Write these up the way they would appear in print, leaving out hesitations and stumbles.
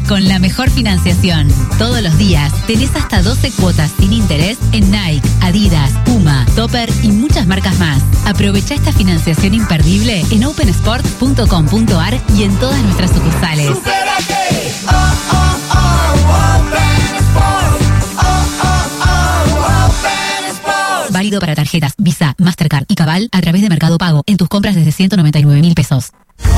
con la mejor financiación. Todos los días tenés hasta 12 cuotas sin interés en Nike, Adidas, Puma, Topper y muchas marcas más. Aprovecha esta financiación imperdible en opensport.com.ar y en todas nuestras sucursales. ¡Supérate! Open Sport. Open Sport. Válido para tarjetas Visa, Mastercard y Cabal a través de Mercado Pago en tus compras desde 199.000 pesos.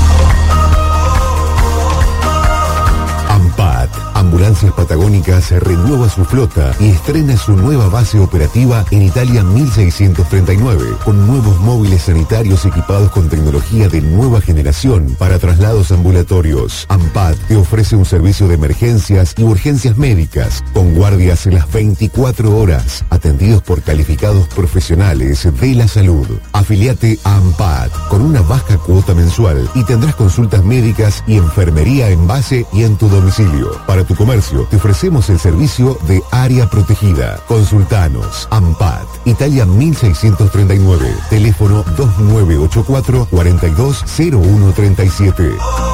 AMPAT, Ambulancias Patagónicas, renueva su flota y estrena su nueva base operativa en Italia 1639, con nuevos móviles sanitarios equipados con tecnología de nueva generación para traslados ambulatorios. AMPAT te ofrece un servicio de emergencias y urgencias médicas, con guardias en las 24 horas, atendidos por calificados profesionales de la salud. Afiliate a AMPAT con una baja cuota mensual y tendrás consultas médicas y enfermería en base y en tu domicilio. Para tu comercio, te ofrecemos el servicio de área protegida. Consultanos. AMPAT, Italia 1639. Teléfono 2984-420137.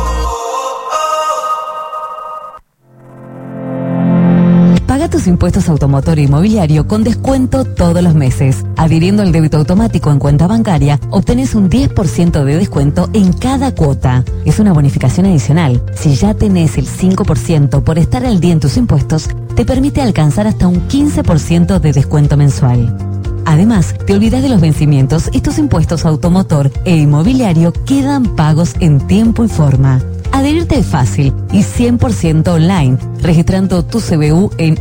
Paga tus impuestos automotor e inmobiliario con descuento todos los meses. Adhiriendo al débito automático en cuenta bancaria, obtenés un 10% de descuento en cada cuota. Es una bonificación adicional. Si ya tenés el 5% por estar al día en tus impuestos, te permite alcanzar hasta un 15% de descuento mensual. Además, te olvidas de los vencimientos y tus impuestos automotor e inmobiliario quedan pagos en tiempo y forma. Adherirte es fácil y 100% online, registrando tu CBU en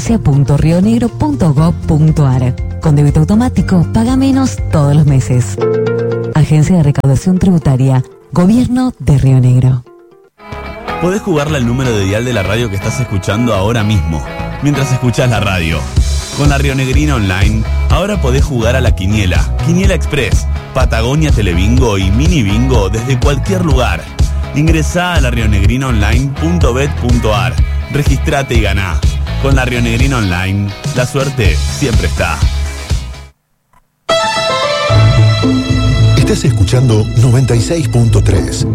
agencia.rionegro.gov.ar. Con débito automático, paga menos todos los meses. Agencia de Recaudación Tributaria, Gobierno de Río Negro. Podés jugarle al número de dial de la radio que estás escuchando ahora mismo, mientras escuchás la radio. Con la Rionegrina Online, ahora podés jugar a la Quiniela, Quiniela Express, Patagonia Telebingo y Mini Bingo desde cualquier lugar. Ingresá a la rionegrinaonline.bet.ar, registrate y ganá. Con la Rionegrina Online, la suerte siempre está. Estás escuchando 96.3.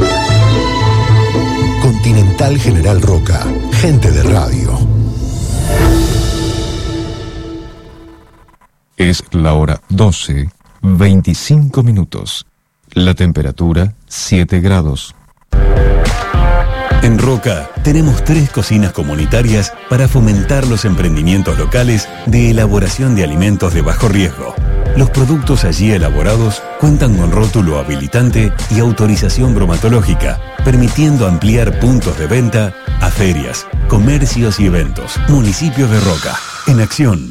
Continental General Roca, gente de radio. Es la hora 12:25. La temperatura 7 grados. En Roca tenemos 3 cocinas comunitarias para fomentar los emprendimientos locales de elaboración de alimentos de bajo riesgo. Los productos allí elaborados cuentan con rótulo habilitante y autorización bromatológica, permitiendo ampliar puntos de venta a ferias, comercios y eventos. Municipio de Roca, en acción.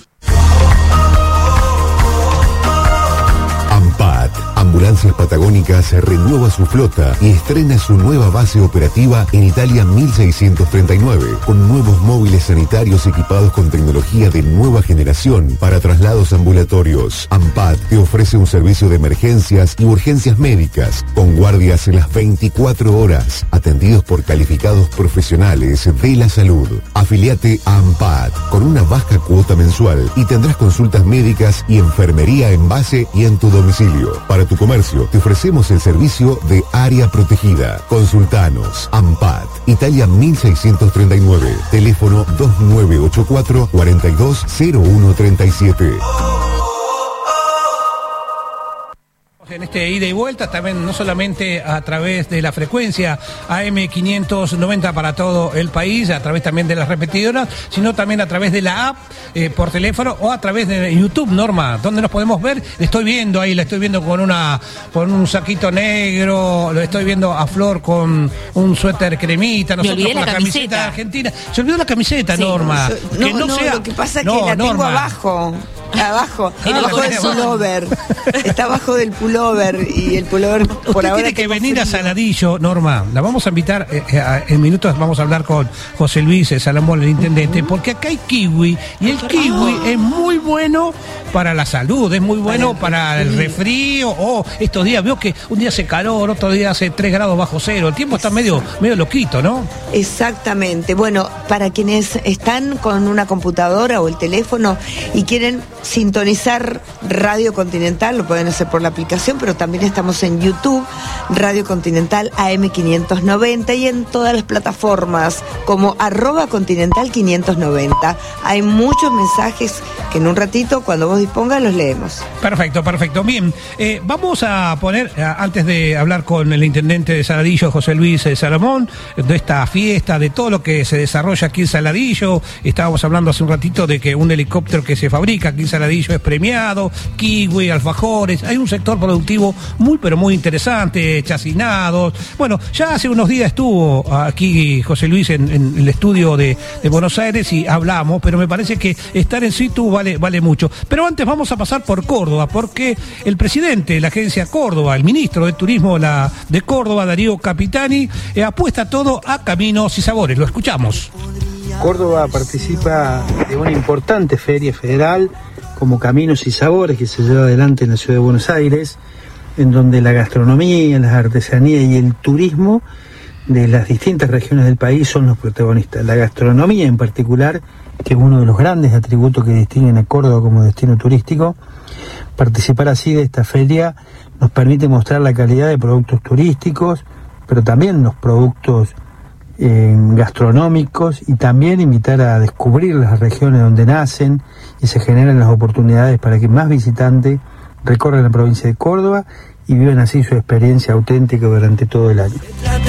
AMPAT, Ambulancias Patagónicas, renueva su flota y estrena su nueva base operativa en Italia 1639, con nuevos móviles sanitarios equipados con tecnología de nueva generación para traslados ambulatorios. AMPAT te ofrece un servicio de emergencias y urgencias médicas, con guardias en las 24 horas, atendidos por calificados profesionales de la salud. Afiliate a AMPAT con una baja cuota mensual y tendrás consultas médicas y enfermería en base y en tu domicilio. Para tu comercio, te ofrecemos el servicio de área protegida. Consultanos. AMPAT, Italia 1639. Teléfono 2984-420137. En este ida y vuelta, también no solamente a través de la frecuencia AM590 para todo el país, a través también de las repetidoras, sino también a través de la app, por teléfono o a través de YouTube, Norma, donde nos podemos ver. Le estoy viendo ahí, la estoy viendo con un saquito negro, lo estoy viendo a Flor con un suéter cremita, nosotros con la camiseta argentina. Se olvidó la camiseta, sí, Norma. Lo que pasa es que la tengo abajo del pullover. Está abajo del pullover y el pullover por Usted ahora tiene que venir a Saladillo, Norma. La vamos a invitar en minutos. Vamos a hablar con José Luis Salomón, el intendente, porque acá hay kiwi y el kiwi es muy bueno para la salud, es muy bueno para el resfrío. Estos días veo que un día hace calor, otro día hace 3 grados bajo cero. El tiempo está medio loquito, ¿no? Exactamente. Bueno, para quienes están con una computadora o el teléfono y quieren sintonizar Radio Continental, lo pueden hacer por la aplicación, pero también estamos en YouTube, Radio Continental AM590 y en todas las plataformas como @Continental590. Hay muchos mensajes que en un ratito, cuando vos dispongas, los leemos. Perfecto. Bien, vamos a poner, antes de hablar con el intendente de Saladillo, José Luis Salomón, de esta fiesta, de todo lo que se desarrolla aquí en Saladillo. Estábamos hablando hace un ratito de que un helicóptero que se fabrica aquí en Saladillo es premiado, kiwi, alfajores. Hay un sector productivo muy, pero muy interesante, chacinados. Bueno, ya hace unos días estuvo aquí José Luis en el estudio de Buenos Aires y hablamos, pero me parece que estar en situ vale mucho. Pero antes vamos a pasar por Córdoba, porque el presidente de la agencia Córdoba, el ministro de Turismo de Córdoba, Darío Capitani, apuesta todo a caminos y sabores. Lo escuchamos. Córdoba participa de una importante feria federal como Caminos y Sabores que se lleva adelante en la ciudad de Buenos Aires, en donde la gastronomía, las artesanías y el turismo de las distintas regiones del país son los protagonistas. La gastronomía en particular, que es uno de los grandes atributos que distinguen a Córdoba como destino turístico. Participar así de esta feria nos permite mostrar la calidad de productos turísticos, pero también los productos gastronómicos, y también invitar a descubrir las regiones donde nacen y se generan las oportunidades para que más visitantes recorran la provincia de Córdoba y vivan así su experiencia auténtica durante todo el año.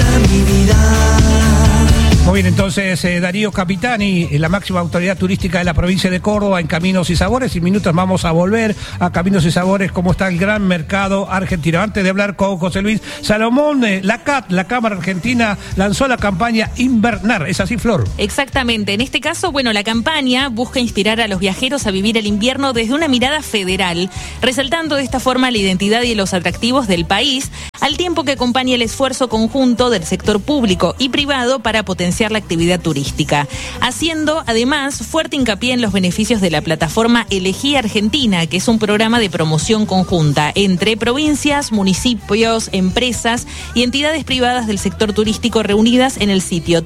Muy bien, entonces Darío Capitani, la máxima autoridad turística de la provincia de Córdoba en Caminos y Sabores. En minutos vamos a volver a Caminos y Sabores, cómo está el gran mercado argentino. Antes de hablar con José Luis Salomón, la CAT, la Cámara Argentina, lanzó la campaña Invernar. ¿Es así, Flor? Exactamente. En este caso, la campaña busca inspirar a los viajeros a vivir el invierno desde una mirada federal, resaltando de esta forma la identidad y los atractivos del país, al tiempo que acompaña el esfuerzo conjunto del sector público y privado para potenciar la actividad turística, haciendo además fuerte hincapié en los beneficios de la plataforma Elegí Argentina, que es un programa de promoción conjunta entre provincias, municipios, empresas y entidades privadas del sector turístico reunidas en el sitio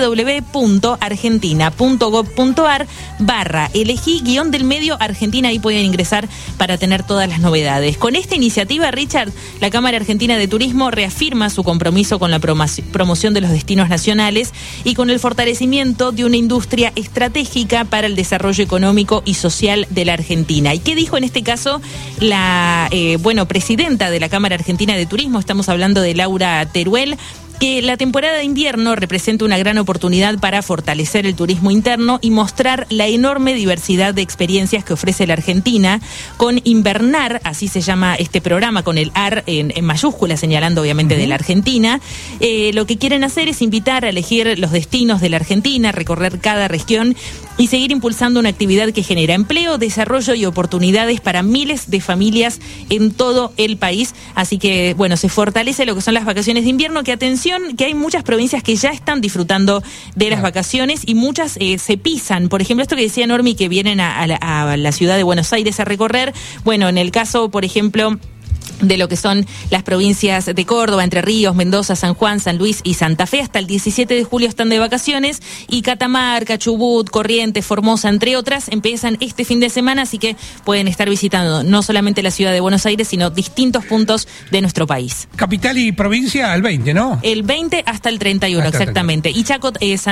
www.argentina.gov.ar/elegí-del-medio Argentina. Ahí pueden ingresar para tener todas las novedades. Con esta iniciativa, Richard, la Cámara Argentina de Turismo reafirma su compromiso con la promoción de los destinos nacionales y con el fortalecimiento de una industria estratégica para el desarrollo económico y social de la Argentina. ¿Y qué dijo en este caso la presidenta de la Cámara Argentina de Turismo? Estamos hablando de Laura Teruel, que la temporada de invierno representa una gran oportunidad para fortalecer el turismo interno y mostrar la enorme diversidad de experiencias que ofrece la Argentina. Con Invernar, así se llama este programa, con el AR en mayúscula, señalando obviamente de la Argentina, lo que quieren hacer es invitar a elegir los destinos de la Argentina, recorrer cada región y seguir impulsando una actividad que genera empleo, desarrollo y oportunidades para miles de familias en todo el país. Así que, se fortalece lo que son las vacaciones de invierno, que atención, que hay muchas provincias que ya están disfrutando de las vacaciones y muchas se pisan. Por ejemplo, esto que decía Normi, que vienen a la ciudad de Buenos Aires a recorrer. En el caso, por ejemplo, de lo que son las provincias de Córdoba, Entre Ríos, Mendoza, San Juan, San Luis y Santa Fe, hasta el 17 de julio están de vacaciones, y Catamarca, Chubut, Corrientes, Formosa, entre otras, empiezan este fin de semana, así que pueden estar visitando no solamente la ciudad de Buenos Aires, sino distintos puntos de nuestro país. Capital y provincia el 20, ¿no? El 20 hasta el 31, exactamente. Y Chaco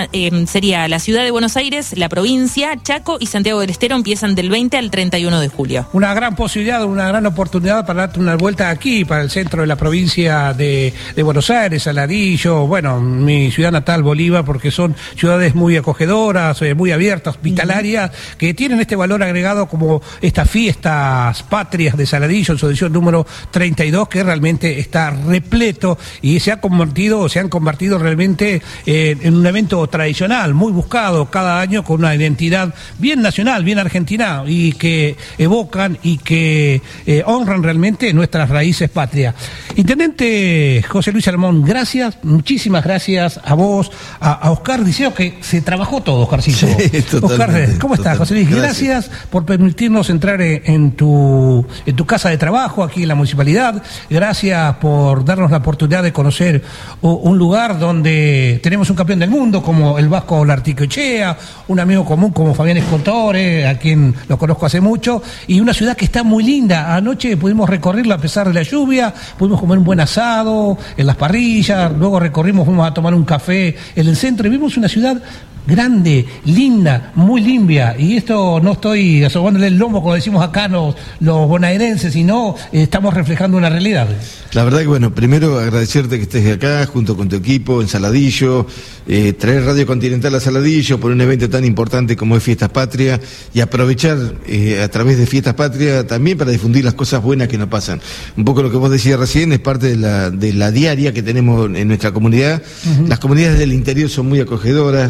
sería la ciudad de Buenos Aires, la provincia, Chaco y Santiago del Estero empiezan del 20 al 31 de julio. Una gran posibilidad, una gran oportunidad para darte una vuelta aquí, para el centro de la provincia de Buenos Aires, Saladillo, mi ciudad natal, Bolívar, porque son ciudades muy acogedoras, muy abiertas, hospitalarias, que tienen este valor agregado como estas fiestas patrias de Saladillo en su edición número 32, que realmente está repleto y se han convertido realmente en un evento tradicional, muy buscado cada año, con una identidad bien nacional, bien argentina, y que evocan y que honran realmente nuestra nuestras raíces patrias. Intendente José Luis Salmón, gracias, muchísimas gracias a vos, a Oscar Diceo, que se trabajó todo, Oscarcito. Sí, Oscar, ¿cómo estás, José Luis? Gracias por permitirnos entrar en tu casa de trabajo aquí en la municipalidad. Gracias por darnos la oportunidad de conocer un lugar donde tenemos un campeón del mundo como el vasco Larticoechea, un amigo común como Fabián Escotore, a quien lo conozco hace mucho, y una ciudad que está muy linda. Anoche pudimos recorrerla a pesar de la lluvia, pudimos comer un buen asado en las parrillas, luego recorrimos, fuimos a tomar un café en el centro y vimos una ciudad grande, linda, muy limpia, y esto no estoy asobándole el lomo como decimos acá los bonaerenses, sino estamos reflejando una realidad. La verdad que bueno, primero agradecerte que estés acá junto con tu equipo en Saladillo, traer Radio Continental a Saladillo por un evento tan importante como es Fiestas Patrias y aprovechar a través de Fiestas Patrias también para difundir las cosas buenas que nos pasan. Un poco lo que vos decías recién es parte de la diaria que tenemos en nuestra comunidad. Las comunidades del interior son muy acogedoras,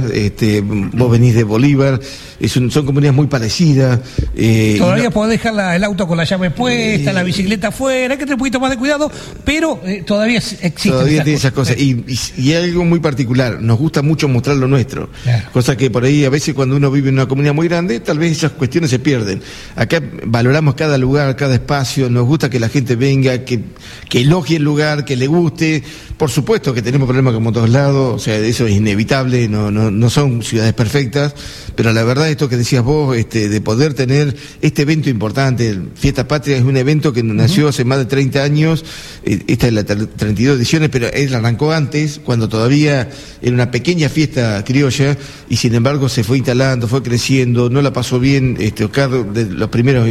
vos venís de Bolívar, son comunidades muy parecidas. Todavía podés dejar el auto con la llave puesta, la bicicleta afuera, hay que tener un poquito más de cuidado, pero todavía existen. Todavía tiene esas cosas. Y hay algo muy particular, nos gusta mucho mostrar lo nuestro. Claro. Cosa que por ahí a veces cuando uno vive en una comunidad muy grande, tal vez esas cuestiones se pierden. Acá valoramos cada lugar, cada espacio, nos gusta que la gente venga, que elogie el lugar, que le guste. Por supuesto que tenemos problemas como todos lados, o sea, eso es inevitable, no son ciudades perfectas, pero la verdad esto que decías vos, de poder tener este evento importante, Fiestas Patrias es un evento que nació hace más de 30 años, esta es la 32 ediciones, pero él arrancó antes, cuando todavía era una pequeña fiesta criolla, y sin embargo se fue instalando, fue creciendo, no la pasó bien, Oscar, de los primeros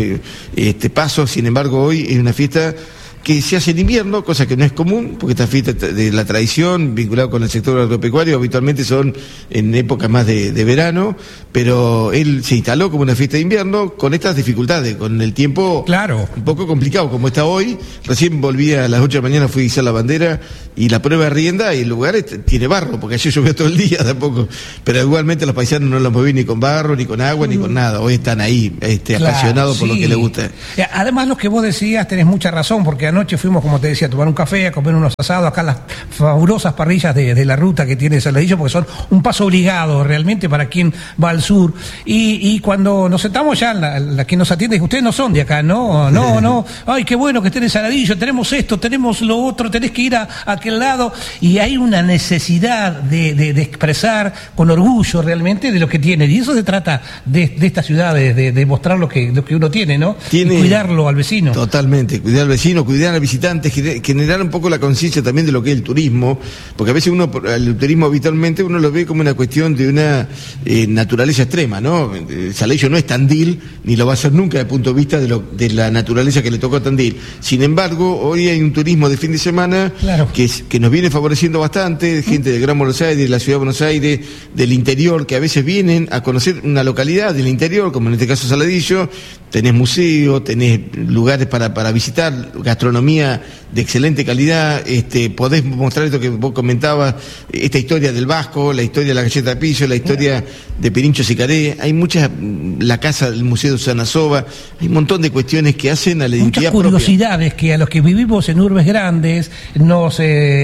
pasos, sin embargo hoy es una fiesta que se hace en invierno, cosa que no es común, porque estas fiestas de la tradición, vinculado con el sector agropecuario, habitualmente son en épocas más de verano, pero él se instaló como una fiesta de invierno con estas dificultades, con el tiempo un poco complicado, como está hoy. Recién volví a las 8 de la mañana, fui a izar la bandera, y la prueba de rienda, y el lugar tiene barro, porque ayer llovió todo el día tampoco, pero igualmente los paisanos no los moví ni con barro, ni con agua, ni con nada. Hoy están ahí, apasionados por lo que les gusta. Además, lo que vos decías, tenés mucha razón, porque anoche fuimos, como te decía, a tomar un café, a comer unos asados, acá las fabulosas parrillas de la ruta que tiene Saladillo, porque son un paso obligado realmente para quien va al sur. Y cuando nos sentamos ya, la que nos atiende, ustedes no son de acá, no, ay, qué bueno que estén en Saladillo, tenemos esto, tenemos lo otro, tenés que ir a aquel lado, y hay una necesidad de expresar con orgullo realmente de lo que tiene, y eso se trata de esta ciudad, de mostrar lo que uno tiene, ¿no? Y cuidarlo al vecino. Totalmente, cuidar al vecino, cuidar al visitante, generar un poco la conciencia también de lo que es el turismo, porque a veces el turismo habitualmente uno lo ve como una cuestión de una naturaleza extrema, ¿no? Saladillo no es Tandil, ni lo va a ser nunca desde el punto de vista de la naturaleza que le tocó a Tandil. Sin embargo, hoy hay un turismo de fin de semana que nos viene favoreciendo bastante, gente del Gran Buenos Aires, de la Ciudad de Buenos Aires, del interior, que a veces vienen a conocer una localidad del interior, como en este caso Saladillo. Tenés museo, tenés lugares para visitar, gastronomía de excelente calidad, podés mostrar esto que vos comentabas, esta historia del Vasco, la historia de la galleta de pillo, la historia de Pirincho Sicaré, hay muchas, la casa del Museo de Susana Sova, hay un montón de cuestiones que hacen a la identidad propia. Muchas curiosidades que a los que vivimos en urbes grandes nos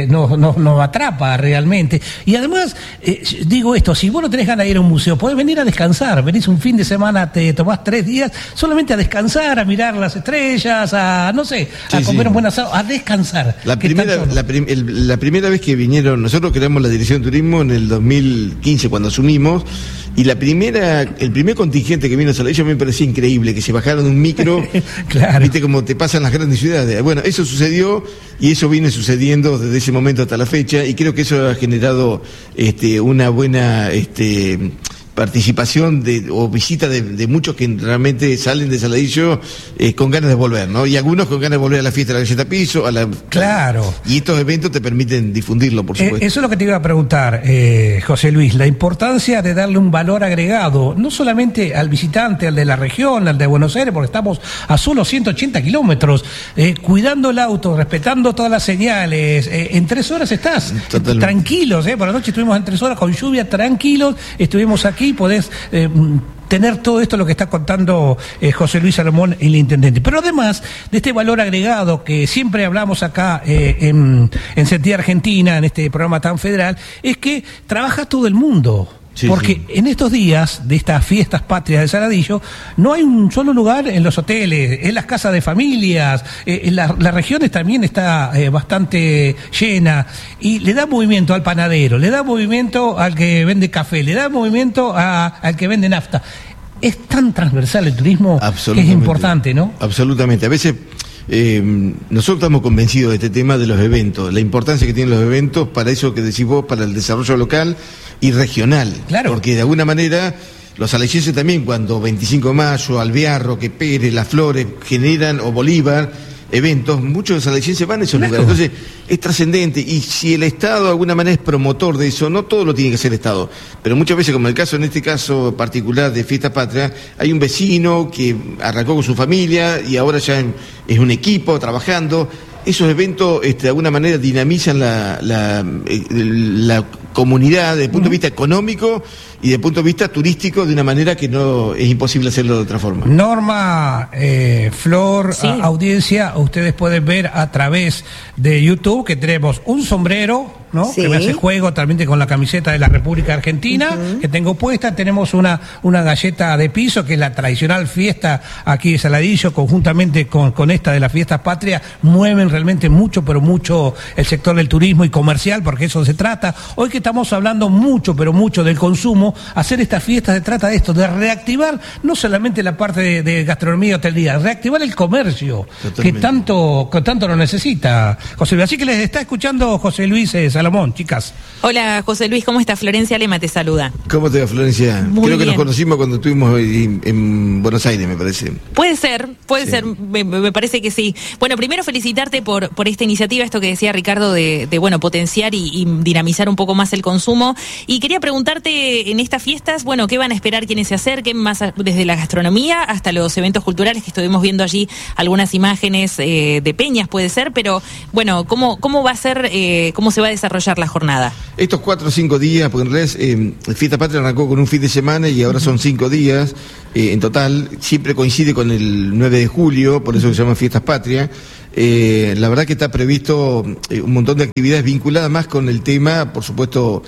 atrapa realmente. Y además, digo esto, si vos no tenés ganas de ir a un museo, podés venir a descansar, venís un fin de semana, te tomás 3 días, solamente a descansar, a mirar las estrellas, a comer un buen asado, a descansar. La primera vez que vinieron, nosotros creamos la Dirección de Turismo en el 2015 cuando asumimos, y el primer contingente que vino a Saladillo me parecía increíble, que se bajaron de un micro, viste como te pasan las grandes ciudades. Bueno, eso sucedió y eso viene sucediendo desde ese momento hasta la fecha, y creo que eso ha generado una buena participación o visita de muchos que realmente salen de Saladillo con ganas de volver, ¿no? Y algunos con ganas de volver a la fiesta de la galleta piso, Claro. Y estos eventos te permiten difundirlo, por supuesto. Eso es lo que te iba a preguntar, José Luis, la importancia de darle un valor agregado, no solamente al visitante, al de la región, al de Buenos Aires, porque estamos a solo 180 kilómetros, cuidando el auto, respetando todas las señales, en 3 horas estás tranquilos, por la noche estuvimos en 3 horas con lluvia, tranquilos, estuvimos aquí, podés tener todo esto lo que está contando José Luis Salomón, el intendente. Pero además de este valor agregado que siempre hablamos acá en Sentida Argentina, en este programa tan federal, es que trabaja todo el mundo. Porque en estos días de estas fiestas patrias de Saladillo no hay un solo lugar en los hoteles, en las casas de familias, las regiones también está bastante llena y le da movimiento al panadero, le da movimiento al que vende café, le da movimiento al que vende nafta. Es tan transversal el turismo que es importante, ¿no? Absolutamente. A veces nosotros estamos convencidos de este tema de los eventos, la importancia que tienen los eventos para eso que decís vos, para el desarrollo local y regional. Claro. Porque de alguna manera los saladillenses también, cuando 25 de mayo, Alvear, que Pérez, Las Flores generan, o Bolívar, eventos, muchos saladillenses van a esos lugares. Entonces es trascendente, y si el Estado de alguna manera es promotor de eso, no todo lo tiene que hacer el Estado, pero muchas veces, como en este caso particular de Fiesta Patria, hay un vecino que arrancó con su familia y ahora ya es un equipo trabajando. Esos eventos de alguna manera dinamizan la comunidad desde el punto de vista económico y desde el punto de vista turístico de una manera que no es imposible hacerlo de otra forma. Norma, Flor, audiencia, ustedes pueden ver a través de YouTube que tenemos un sombrero, ¿no? Que me hace juego también con la camiseta de la República Argentina, que tengo puesta. Tenemos una galleta de piso, que es la tradicional fiesta aquí de Saladillo, conjuntamente con esta de las fiestas patrias, mueven realmente mucho, pero mucho el sector del turismo y comercial, porque eso se trata. Hoy que estamos hablando mucho, pero mucho del consumo, hacer estas fiestas se trata de esto, de reactivar no solamente la parte de gastronomía y hotelería, reactivar el comercio, que tanto lo necesita, José Luis. Así que les está escuchando José Luis Salomón, chicas. Hola, José Luis, ¿cómo estás? Florencia Lema te saluda. ¿Cómo te va, Florencia? Muy Creo bien. que nos conocimos cuando estuvimos en Buenos Aires, me parece. Puede ser, me parece que sí. Bueno, primero felicitarte por esta iniciativa, esto que decía Ricardo de potenciar y dinamizar un poco más el consumo. Y quería preguntarte, en estas fiestas, bueno, ¿qué van a esperar quienes se acerquen, más desde la gastronomía hasta los eventos culturales, que estuvimos viendo allí algunas imágenes de peñas, puede ser, pero bueno, ¿cómo va a ser, cómo se va a desarrollar la jornada? Estos 4 o 5 días, porque en realidad Fiesta Patria arrancó con un fin de semana y ahora son 5 días en total, siempre coincide con el 9 de julio, por eso se llama Fiestas Patria. La verdad que está previsto un montón de actividades vinculadas más con el tema, por supuesto,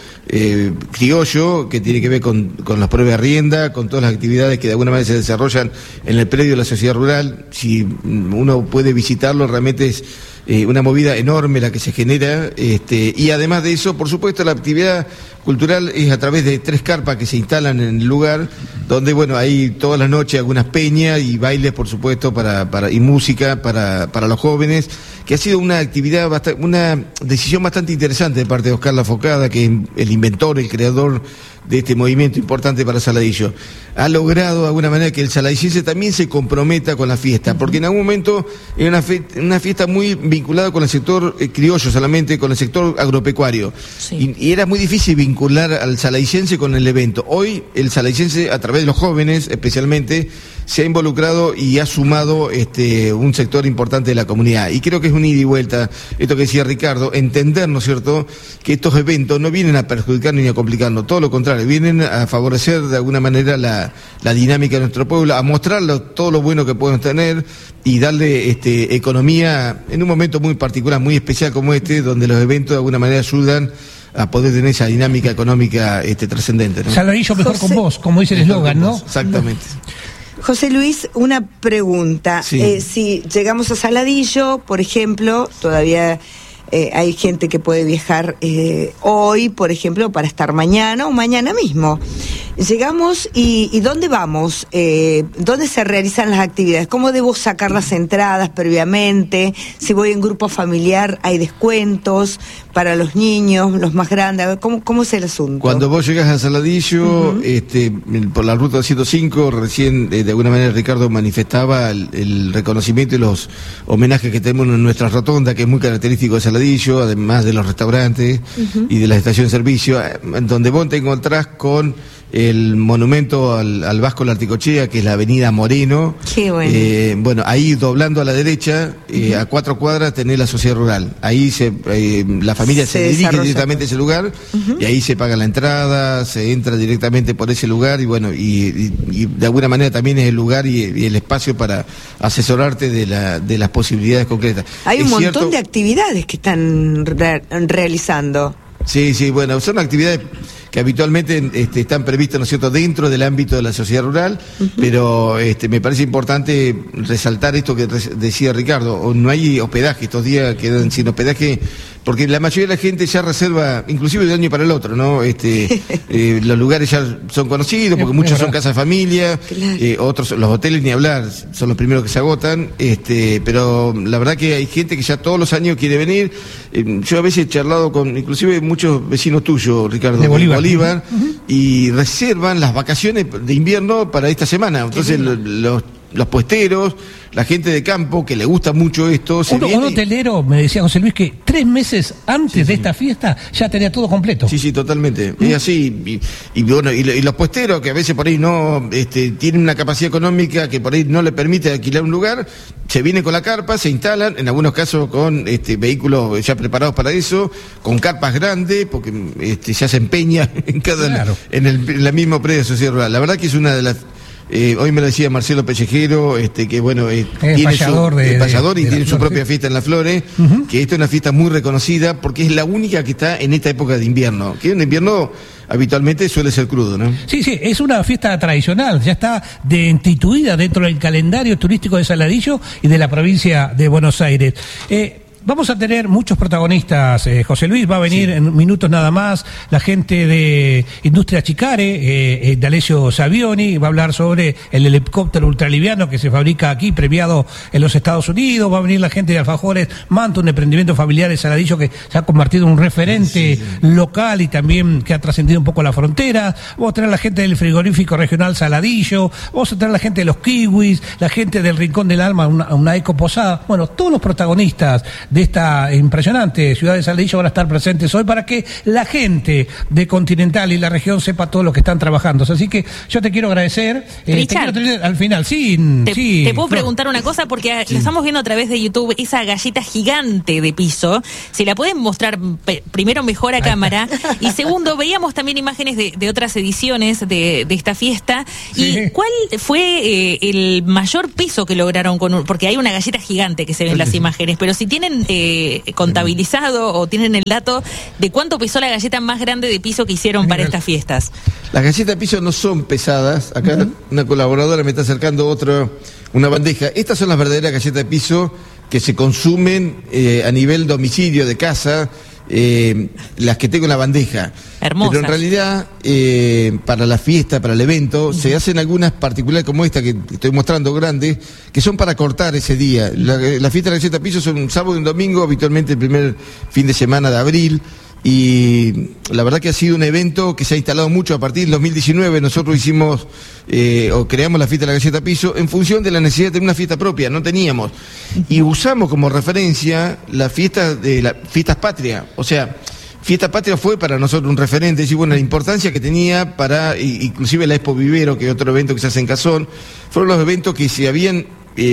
criollo, que tiene que ver con las pruebas de arrienda, con todas las actividades que de alguna manera se desarrollan en el predio de la sociedad rural. Si uno puede visitarlo, realmente es una movida enorme la que se genera, y además de eso, por supuesto, la actividad cultural es a través de 3 carpas que se instalan en el lugar, donde, bueno, hay todas las noches algunas peñas y bailes, por supuesto, y música para los jóvenes, que ha sido una actividad, una decisión bastante interesante de parte de Oscar Lafocada, que es el inventor, el creador de este movimiento importante para Saladillo. Ha logrado de alguna manera que el saladillense también se comprometa con la fiesta, porque en algún momento era una fiesta muy vinculada con el sector criollo, solamente con el sector agropecuario, y era muy difícil vincular al saladillense con el evento. Hoy el saladillense, a través de los jóvenes especialmente, se ha involucrado y ha sumado un sector importante de la comunidad, y creo que es un ida y vuelta, esto que decía Ricardo, entender, ¿no es cierto?, que estos eventos no vienen a perjudicar ni a complicarnos, todo lo contrario, vienen a favorecer de alguna manera la dinámica de nuestro pueblo, a mostrarlo todo lo bueno que podemos tener y darle economía en un momento muy particular, muy especial como donde los eventos de alguna manera ayudan a poder tener esa dinámica económica trascendente, ¿no? Saladillo mejor con vos, como dice el eslogan, ¿no? Exactamente. José Luis, una pregunta. Si llegamos a Saladillo, por ejemplo, todavía hay gente que puede viajar hoy, por ejemplo, para estar mañana o mañana mismo. Llegamos y ¿dónde vamos? ¿Dónde se realizan las actividades? ¿Cómo debo sacar las entradas previamente? Si voy en grupo familiar, ¿hay descuentos para los niños, los más grandes? ¿Cómo es el asunto? Cuando vos llegas a Saladillo, por la ruta 105, recién de alguna manera Ricardo manifestaba el reconocimiento y los homenajes que tenemos en nuestra rotonda, que es muy característico de Saladillo, además de los restaurantes y de las estaciones de servicio, donde vos te encontrás con el monumento al Vasco Larticochea, que es la avenida Moreno. Qué bueno. Bueno, ahí doblando a la derecha, a 4 cuadras tenés la sociedad rural. Ahí la familia se dirige directamente a ese lugar, y ahí se paga la entrada, se entra directamente por ese lugar, y bueno, y de alguna manera también es el lugar y el espacio para asesorarte de las posibilidades concretas. Hay un montón de actividades que están realizando. Sí, bueno, son actividades que habitualmente están previstas, ¿no es cierto?, dentro del ámbito de la sociedad rural, pero me parece importante resaltar esto que decía Ricardo, no hay hospedaje, estos días quedan sin hospedaje, porque la mayoría de la gente ya reserva, inclusive de un año para el otro, ¿no? Los lugares ya son conocidos, porque muchos son casas de familia, otros, los hoteles ni hablar, son los primeros que se agotan, pero la verdad que hay gente que ya todos los años quiere venir. Yo a veces he charlado con, inclusive muchos vecinos tuyos, Ricardo, de Bolívar, y reservan las vacaciones de invierno para esta semana. Entonces los puesteros, la gente de campo que le gusta mucho esto, un hotelero, me decía José Luis, que 3 meses antes de esta fiesta ya tenía todo completo. Sí, totalmente. Es así. Y bueno, y los puesteros que a veces por ahí no tienen una capacidad económica que por ahí no le permite alquilar un lugar, se vienen con la carpa, se instalan, en algunos casos con vehículos ya preparados para eso, con carpas grandes, porque ya se empeña en la misma predio de sociedad rural. La verdad que es una de las... hoy me lo decía Marcelo Pellejero, que bueno, tiene payador y tiene su propia fiesta en Las Flores, que esto es una fiesta muy reconocida porque es la única que está en esta época de invierno, que en invierno habitualmente suele ser crudo, ¿no? Sí, es una fiesta tradicional, ya está instituida dentro del calendario turístico de Saladillo y de la provincia de Buenos Aires. Vamos a tener muchos protagonistas, José Luis, va a venir en minutos nada más la gente de Industria Chicare, D'Alessio Savioni, va a hablar sobre el helicóptero ultraliviano que se fabrica aquí, premiado en los Estados Unidos, va a venir la gente de Alfajores Manto, un emprendimiento familiar de Saladillo que se ha convertido en un referente local y también que ha trascendido un poco la frontera, vamos a tener la gente del frigorífico regional Saladillo, vamos a tener la gente de los kiwis, la gente del Rincón del Alma, una eco posada, bueno, todos los protagonistas de esta impresionante ciudad de Saladillo van a estar presentes hoy para que la gente de Continental y la región sepa todo lo que están trabajando. Así que yo te quiero agradecer. Te quiero tener al final. Te puedo preguntar una cosa porque la estamos viendo a través de YouTube, esa galleta gigante de piso. Si la pueden mostrar primero mejor a cámara y segundo, veíamos también imágenes de otras ediciones de esta fiesta. ¿Y cuál fue el mayor peso que lograron porque hay una galleta gigante que se ve en las imágenes, pero si tienen contabilizado o tienen el dato de cuánto pesó la galleta más grande de piso que hicieron para estas fiestas? Las galletas de piso no son pesadas. Acá una colaboradora me está acercando una bandeja. Estas son las verdaderas galletas de piso que se consumen a nivel domicilio de casa, las que tengo en la bandeja. Hermosas. Pero en realidad, para la fiesta, para el evento, se hacen algunas particulares como esta que estoy mostrando, grandes, que son para cortar ese día. La fiesta de la galleta de piso son un sábado y un domingo, habitualmente el primer fin de semana de abril. Y la verdad que ha sido un evento que se ha instalado mucho a partir del 2019. Nosotros hicimos o creamos la fiesta de la galleta piso en función de la necesidad de tener una fiesta propia, no teníamos, y usamos como referencia las fiestas patria. O sea, Fiesta Patria fue para nosotros un referente, y bueno, la importancia que tenía para, inclusive la Expo Vivero, que es otro evento que se hace en Cazón, fueron los eventos que se habían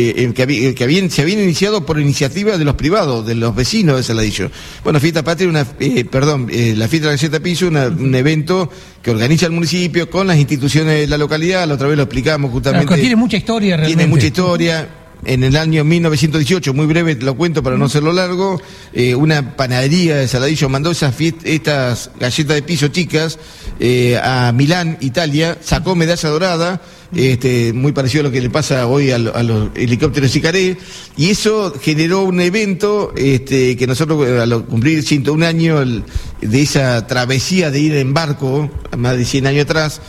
iniciado por iniciativa de los privados, de los vecinos de Saladillo. Bueno, Fiesta Patria, la Fiesta de la Galleta Piso, un evento que organiza el municipio con las instituciones de la localidad. La otra vez lo explicamos justamente. Claro, tiene mucha historia realmente. Tiene mucha historia. En el año 1918, muy breve lo cuento para no hacerlo largo, una panadería de Saladillo mandó estas galletas de piso chicas a Milán, Italia, sacó medalla dorada, muy parecido a lo que le pasa hoy a los helicópteros Chicare, y eso generó un evento que nosotros, al cumplir 101 años de esa travesía de ir en barco, más de 100 años atrás,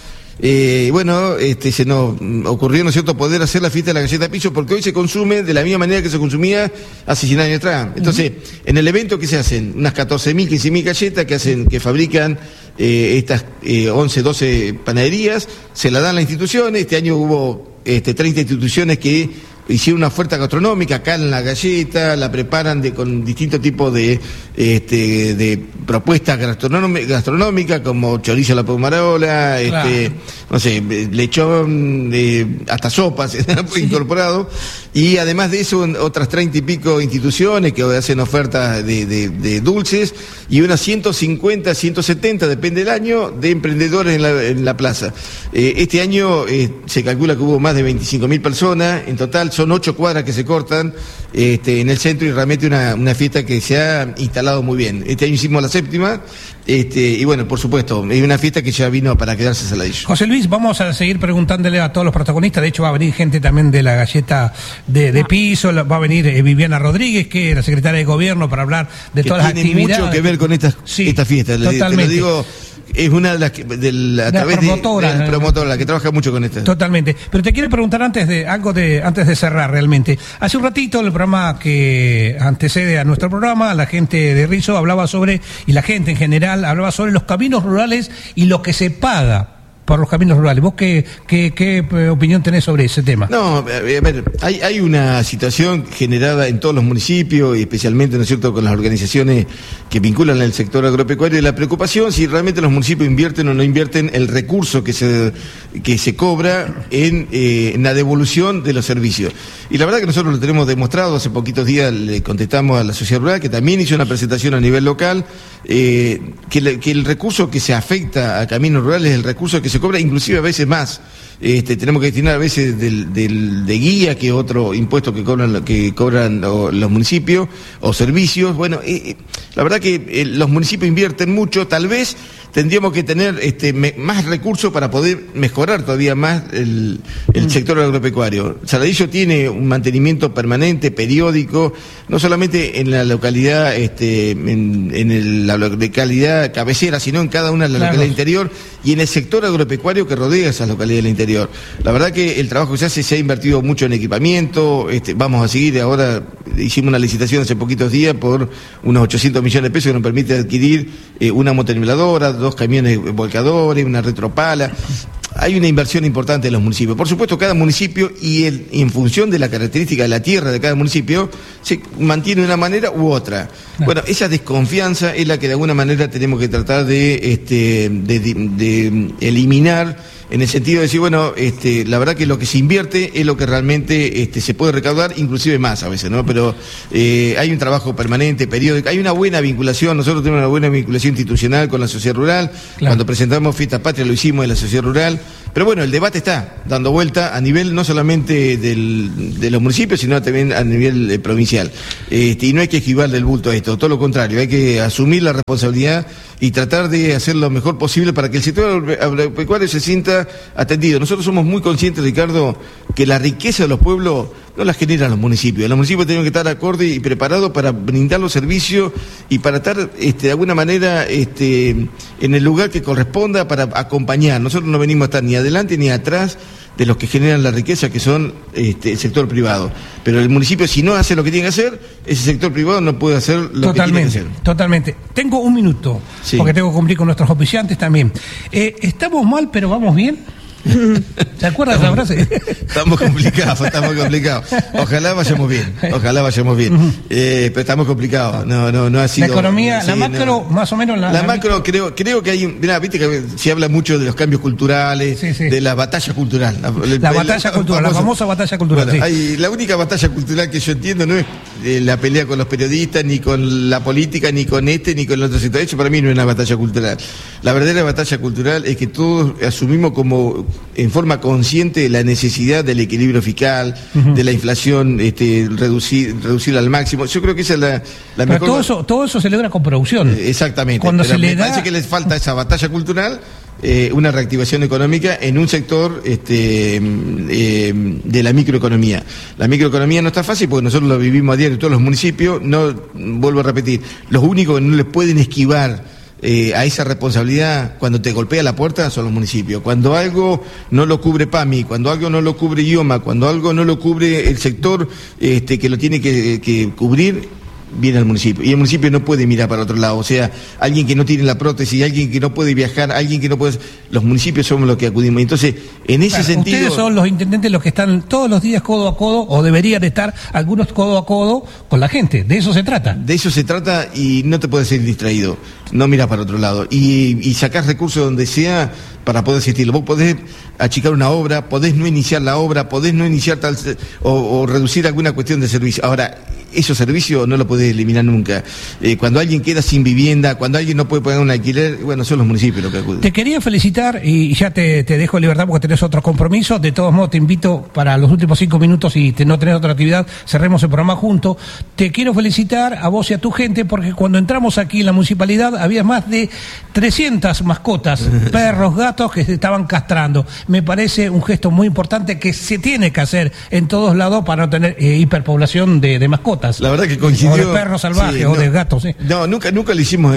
se nos ocurrió, ¿no es cierto?, poder hacer la fiesta de la galleta de piso, porque hoy se consume de la misma manera que se consumía hace 100 años atrás. Entonces, en el evento que se hacen, unas 14.000, 15.000 galletas que fabrican estas 11, 12 panaderías, se la dan las instituciones. Este año hubo 30 instituciones que hicieron una oferta gastronómica acá en la galleta, la preparan con distintos tipos de propuestas gastronómicas como chorizo a la pomarola, Claro. no sé, lechón, hasta sopas incorporado, y además de eso otras 30 y pico instituciones que hacen ofertas de dulces y unas 150, 170, depende del año, de emprendedores en la plaza. Este año se calcula que hubo más de 25.000 personas, en total son 8 cuadras que se cortan en el centro, y realmente una fiesta que se ha instalado muy bien. Este año hicimos la 7ª, y bueno, por supuesto, es una fiesta que ya vino para quedarse a Saladillo. José Luis, vamos a seguir preguntándole a todos los protagonistas. De hecho, va a venir gente también de la galleta de piso, va a venir Viviana Rodríguez, que es la secretaria de Gobierno, para hablar de todas las actividades. Tiene mucho que ver con esta fiesta, totalmente. te lo digo. Es una de las que, a través de promotora, que trabaja mucho con esta. Totalmente. Pero te quiero preguntar antes de cerrar realmente. Hace un ratito, en el programa que antecede a nuestro programa, la gente de Rizo hablaba sobre, y la gente en general hablaba sobre los caminos rurales y lo que se paga por los caminos rurales. ¿Vos qué opinión tenés sobre ese tema? No, a ver, hay una situación generada en todos los municipios, y especialmente, ¿no es cierto?, con las organizaciones que vinculan al sector agropecuario, de la preocupación si realmente los municipios invierten o no invierten el recurso que se cobra en la devolución de los servicios. Y la verdad que nosotros lo tenemos demostrado. Hace poquitos días le contestamos a la sociedad rural, que también hizo una presentación a nivel local, que el recurso que se afecta a caminos rurales es el recurso que se cobra, inclusive a veces más. Tenemos que destinar a veces de guía, que otro impuesto que cobran los municipios, o servicios. Bueno, la verdad que los municipios invierten mucho. Tal vez tendríamos que tener más recursos para poder mejorar todavía más el sector agropecuario. Saladillo tiene un mantenimiento permanente, periódico, no solamente en la localidad, la localidad cabecera, sino en cada una de las localidades interior, y en el sector agropecuario que rodea esas localidades del interior. La verdad que el trabajo que se ha invertido mucho en equipamiento. Vamos a seguir ahora. Hicimos una licitación hace poquitos días por unos 800 millones de pesos que nos permite adquirir una motoniveladora, 2 camiones volcadores, una retropala. Hay una inversión importante en los municipios. Por supuesto, cada municipio, y en función de la característica de la tierra de cada municipio, se mantiene de una manera u otra. Bueno, esa desconfianza es la que de alguna manera tenemos que tratar de eliminar, en el sentido de decir, bueno, la verdad que lo que se invierte es lo que realmente se puede recaudar, inclusive más a veces, ¿no? Pero hay un trabajo permanente, periódico, hay una buena vinculación. Nosotros tenemos una buena vinculación institucional con la sociedad rural. Claro. Cuando presentamos Fiesta Patria lo hicimos en la sociedad rural. Pero bueno, el debate está dando vuelta a nivel no solamente de los municipios, sino también a nivel provincial. Y no hay que esquivar del bulto a esto, todo lo contrario, hay que asumir la responsabilidad y tratar de hacer lo mejor posible para que el sector agropecuario se sienta atendido. Nosotros somos muy conscientes, Ricardo, que la riqueza de los pueblos no la generan los municipios. Los municipios tienen que estar acorde y preparados para brindar los servicios y para estar de alguna manera en el lugar que corresponda para acompañar. Nosotros no venimos a estar ni adelante ni atrás de los que generan la riqueza, que son el sector privado. Pero el municipio, si no hace lo que tiene que hacer, ese sector privado no puede hacer lo que tiene que hacer. Totalmente. Tengo un minuto, porque tengo que cumplir con nuestros auspiciantes también. ¿Estamos mal, pero vamos bien? ¿Se acuerdan de la frase? Estamos complicados. Ojalá vayamos bien. Pero estamos complicados. No ha sido. La economía, la macro, más o menos. La macro, creo que hay. Mirá, viste que se habla mucho de los cambios culturales, de la batalla cultural. La famosa batalla cultural. Bueno, la única batalla cultural que yo entiendo no es la pelea con los periodistas, ni con la política, ni con ni con el otro sector. De hecho, para mí no es una batalla cultural. La verdadera batalla cultural es que todos asumimos en forma consciente la necesidad del equilibrio fiscal, de la inflación, reducirla al máximo. Yo creo que esa es la mejor. Todo eso se logra con producción. Exactamente. Cuando parece que les falta esa batalla cultural, una reactivación económica en un sector de la microeconomía. La microeconomía no está fácil porque nosotros lo vivimos a diario en todos los municipios. No, vuelvo a repetir, los únicos que no les pueden esquivar a esa responsabilidad cuando te golpea la puerta son los municipios. Cuando algo no lo cubre PAMI, cuando algo no lo cubre IOMA, cuando algo no lo cubre el sector que lo tiene que cubrir, viene al municipio. Y el municipio no puede mirar para otro lado. O sea, alguien que no tiene la prótesis, alguien que no puede viajar, alguien que no puede... Los municipios somos los que acudimos. Entonces, en ese sentido... Ustedes son los intendentes los que están todos los días codo a codo, o deberían estar algunos codo a codo con la gente. De eso se trata. De eso se trata y no te puedes ser distraído. No miras para otro lado. Y sacar recursos donde sea para poder asistirlo. Vos podés achicar una obra, podés no iniciar la obra, podés no iniciar tal... o reducir alguna cuestión de servicio. Ahora, esos servicios no lo podés eliminar nunca. Cuando alguien queda sin vivienda, cuando alguien no puede pagar un alquiler, bueno, son los municipios los que acuden. Te quería felicitar y ya te dejo libertad porque tenés otros compromisos. De todos modos, te invito para los últimos 5 minutos y no tenés otra actividad, cerremos el programa juntos. Te quiero felicitar a vos y a tu gente porque cuando entramos aquí en la municipalidad había más de 300 mascotas, perros, gatos que se estaban castrando. Me parece un gesto muy importante que se tiene que hacer en todos lados para no tener hiperpoblación de mascotas. La verdad que coincidió. O de perros salvajes, o de gatos. No, nunca lo hicimos,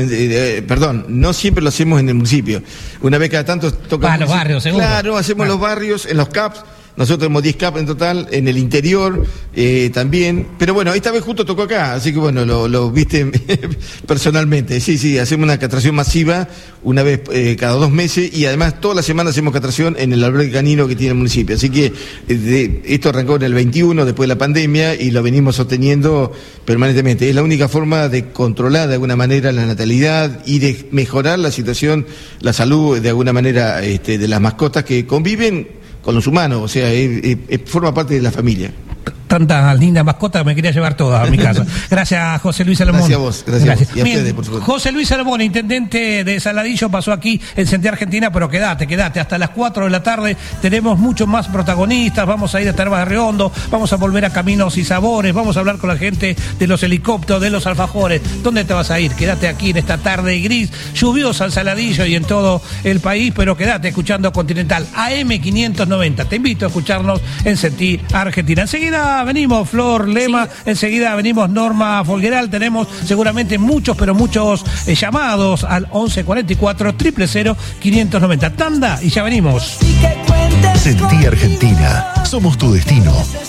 no siempre lo hacemos en el municipio. Una vez cada tanto toca... los barrios, seguro. Claro, hacemos los barrios, en los CAPs. Nosotros tenemos 10 CAP en total, en el interior también. Pero bueno, esta vez justo tocó acá, así que bueno, lo viste personalmente. Sí, hacemos una castración masiva una vez cada 2 meses y además toda la semana hacemos castración en el albergue canino que tiene el municipio. Así que esto arrancó en el 21, después de la pandemia, y lo venimos sosteniendo permanentemente. Es la única forma de controlar de alguna manera la natalidad y de mejorar la situación, la salud de alguna manera de las mascotas que conviven con los humanos, o sea, forma parte de la familia. Tantas lindas mascotas, me quería llevar todas a mi casa. Gracias, José Luis Salomón. Gracias a vos, gracias. Y a Bien, ustedes, por supuesto. José Luis Salomón, intendente de Saladillo, pasó aquí en Senté Argentina, pero quédate, hasta las 4 de la tarde tenemos muchos más protagonistas, vamos a ir a Termas de Redondo, vamos a volver a Caminos y Sabores, vamos a hablar con la gente de los helicópteros, de los alfajores. ¿Dónde te vas a ir? Quédate aquí en esta tarde gris, lluviosa en Saladillo y en todo el país, pero quédate escuchando Continental AM590. Te invito a escucharnos en Sentir Argentina. Enseguida venimos Flor Lema, enseguida venimos Norma Folgueral, tenemos seguramente muchos llamados al 1144 000 590. Tanda y ya venimos. Sentí Argentina, somos tu destino.